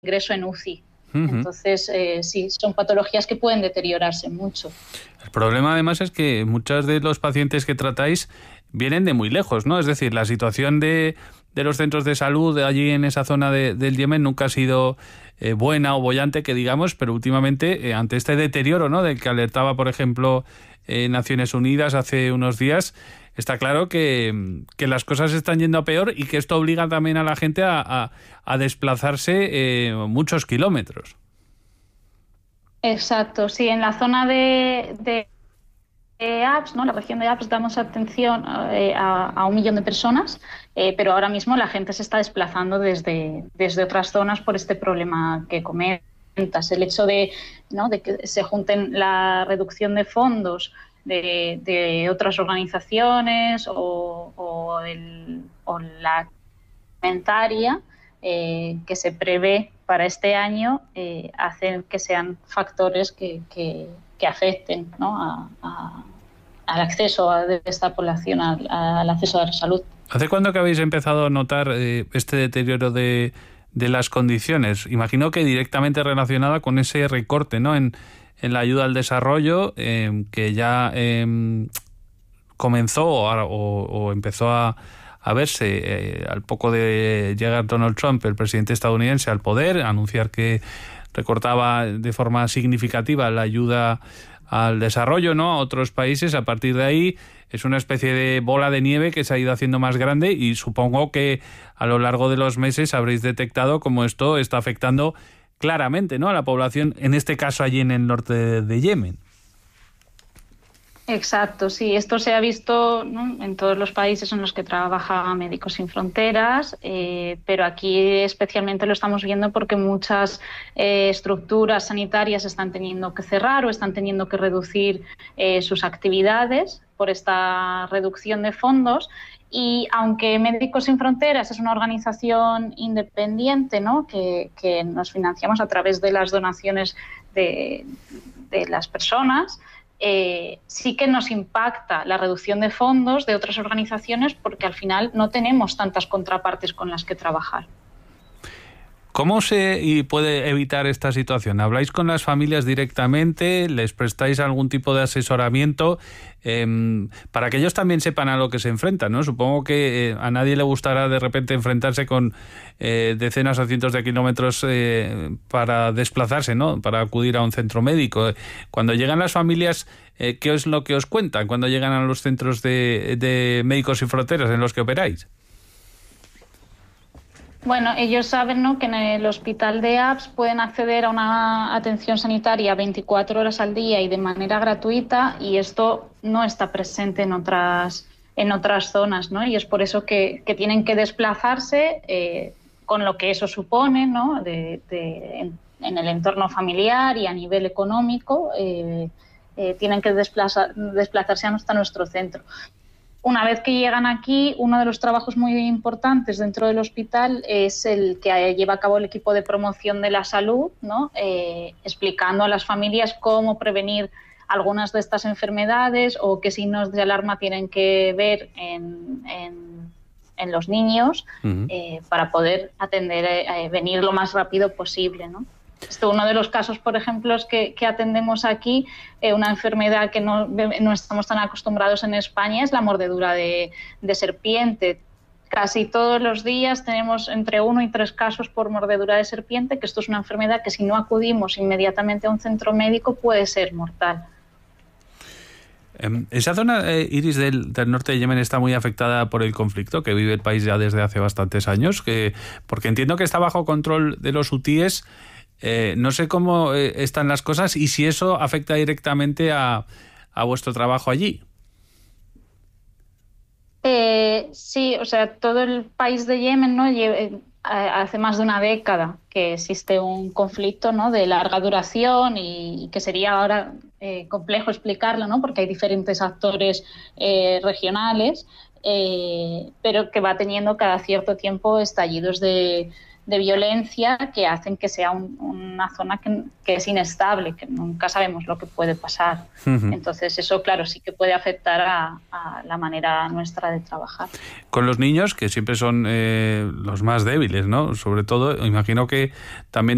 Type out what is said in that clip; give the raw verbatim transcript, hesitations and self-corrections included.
ingreso en U C I. Uh-huh. Entonces, eh, sí, son patologías que pueden deteriorarse mucho. El problema, además, es que muchos de los pacientes que tratáis vienen de muy lejos, ¿no? Es decir, la situación de, de los centros de salud de allí en esa zona de, del Yemen nunca ha sido eh, buena o boyante, que digamos, pero últimamente, eh, ante este deterioro, ¿no?, del que alertaba, por ejemplo, eh, Naciones Unidas hace unos días, está claro que, que las cosas están yendo a peor y que esto obliga también a la gente a, a, a desplazarse eh, muchos kilómetros. Exacto, sí, en la zona de, de, de Abs, ¿no?, la región de Abs, damos atención eh, a, a un millón de personas, eh, pero ahora mismo la gente se está desplazando desde, desde otras zonas por este problema que comentas. El hecho de, ¿no?, de que se junten la reducción de fondos de, de otras organizaciones o, o, el, o la alimentaria eh, que se prevé para este año, eh, hacen que sean factores que, que, que afecten, ¿no?, a, a, al acceso a, de esta población al, al acceso a la salud. ¿Hace cuándo que habéis empezado a notar eh, este deterioro de, de las condiciones? Imagino que directamente relacionada con ese recorte, ¿no?, en, en la ayuda al desarrollo, eh, que ya eh, comenzó o, o, o empezó a a verse eh, al poco de llegar Donald Trump, el presidente estadounidense, al poder, anunciar que recortaba de forma significativa la ayuda al desarrollo, ¿no?, a otros países. A partir de ahí es una especie de bola de nieve que se ha ido haciendo más grande y supongo que a lo largo de los meses habréis detectado cómo esto está afectando claramente, ¿no?, a la población, en este caso allí en el norte de, de Yemen. Exacto, sí. Esto se ha visto, ¿no?, en todos los países en los que trabaja Médicos Sin Fronteras, eh, pero aquí especialmente lo estamos viendo porque muchas eh, estructuras sanitarias están teniendo que cerrar o están teniendo que reducir eh, sus actividades por esta reducción de fondos. Y aunque Médicos Sin Fronteras es una organización independiente, ¿no?, que, que nos financiamos a través de las donaciones de, de las personas, Eh, sí que nos impacta la reducción de fondos de otras organizaciones porque al final no tenemos tantas contrapartes con las que trabajar. ¿Cómo se y puede evitar esta situación? ¿Habláis con las familias directamente? ¿Les prestáis algún tipo de asesoramiento eh, para que ellos también sepan a lo que se enfrentan, ¿no? Supongo que eh, a nadie le gustará de repente enfrentarse con eh, decenas o cientos de kilómetros eh, para desplazarse, ¿no?, para acudir a un centro médico. Cuando llegan las familias, eh, ¿qué es lo que os cuentan cuando llegan a los centros de, de Médicos Sin Fronteras en los que operáis? Bueno, ellos saben, ¿no?, que en el hospital de Abs pueden acceder a una atención sanitaria veinticuatro horas al día y de manera gratuita, y esto no está presente en otras, en otras zonas, ¿no? Y es por eso que, que tienen que desplazarse eh, con lo que eso supone, ¿no?, de, de, en, en el entorno familiar y a nivel económico, eh, eh, tienen que desplazar, desplazarse hasta nuestro centro. Una vez que llegan aquí, uno de los trabajos muy importantes dentro del hospital es el que lleva a cabo el equipo de promoción de la salud, ¿no?, eh, explicando a las familias cómo prevenir algunas de estas enfermedades o qué signos de alarma tienen que ver en, en, en los niños, uh-huh. eh, para poder atender, eh, venir lo más rápido posible, ¿no? Esto, uno de los casos, por ejemplo, es que, que atendemos aquí, eh, una enfermedad que no, no estamos tan acostumbrados en España, es la mordedura de, de serpiente. Casi todos los días tenemos entre uno y tres casos por mordedura de serpiente, que esto es una enfermedad que si no acudimos inmediatamente a un centro médico puede ser mortal. Esa zona, eh, Iris, del, del norte de Yemen está muy afectada por el conflicto que vive el país ya desde hace bastantes años, que, porque entiendo que está bajo control de los hutíes. Eh, no sé cómo eh, están las cosas y si eso afecta directamente a, a vuestro trabajo allí. Eh, sí, o sea, todo el país de Yemen, ¿no?, Lle- hace más de una década que existe un conflicto, ¿no?, de larga duración y, y que sería ahora eh, complejo explicarlo, ¿no?, porque hay diferentes actores eh, regionales, eh, pero que va teniendo cada cierto tiempo estallidos de de violencia que hacen que sea un, una zona que, que es inestable, que nunca sabemos lo que puede pasar. Uh-huh. Entonces eso, claro, sí que puede afectar a, a la manera nuestra de trabajar. Con los niños, que siempre son eh, los más débiles, ¿no? Sobre todo, imagino que también